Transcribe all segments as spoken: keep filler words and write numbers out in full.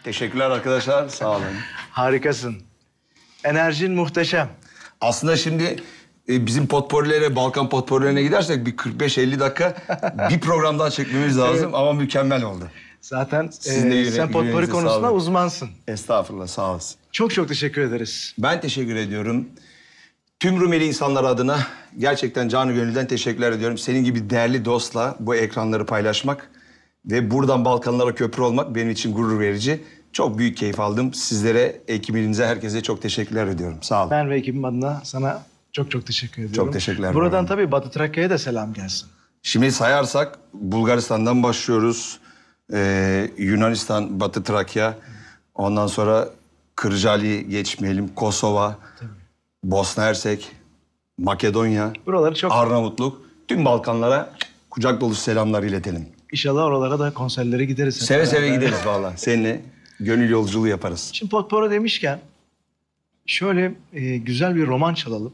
Teşekkürler arkadaşlar. Sağ olun. Harikasın. Enerjin muhteşem. Aslında şimdi e, bizim potpourrilere, Balkan potpourrilerine gidersek bir kırk beş elli dakika bir program daha çekmemiz lazım evet. Ama mükemmel oldu. Zaten Sizin de e, yüre- sen potpourri yüreğinize konusunda sağlık. uzmansın. Estağfurullah, sağ olasın. Çok çok teşekkür ederiz. Ben teşekkür ediyorum. Tüm Rumeli insanlar adına gerçekten canı gönülden teşekkürler ediyorum. Senin gibi değerli dostla bu ekranları paylaşmak ve buradan Balkanlara köprü olmak benim için gurur verici. Çok büyük keyif aldım. Sizlere, ekibinize, herkese çok teşekkürler ediyorum. Sağ olun. Ben ve ekibim adına sana çok çok teşekkür ediyorum. Çok teşekkürler. Buradan Bana. tabii Batı Trakya'ya da selam gelsin. Şimdi sayarsak Bulgaristan'dan başlıyoruz. Ee, Yunanistan, Batı Trakya. Ondan sonra Kırcaali geçmeyelim. Kosova, tabii. Bosna Hersek, Makedonya, buraları çok... Arnavutluk. Tüm Balkanlara kucak dolusu selamlar iletelim. İnşallah oralara da konserlere gideriz. Seve seve gideriz vallahi. Seninle gönül yolculuğu yaparız. Şimdi potpourri demişken şöyle e, güzel bir roman çalalım.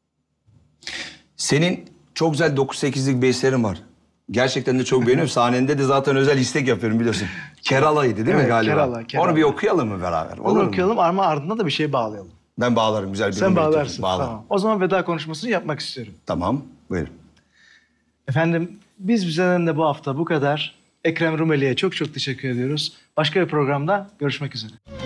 Senin çok güzel dokuz sekizlik basslerin var. Gerçekten de çok beğeniyorum. Sahnende de zaten özel istek yapıyorum biliyorsun. Kerala'ydı değil evet, mi galiba? Kerala, Kerala. Onu bir okuyalım mı beraber? Onu okuyalım ama ardından da bir şey bağlayalım. Ben bağlarım güzel bir Sen bağlarsın. Bağlarım. Tamam. O zaman veda konuşmasını yapmak istiyorum. Tamam, buyurun. Efendim biz bizden de bu hafta bu kadar. Ekrem Rumeli'ye çok çok teşekkür ediyoruz. Başka bir programda görüşmek üzere.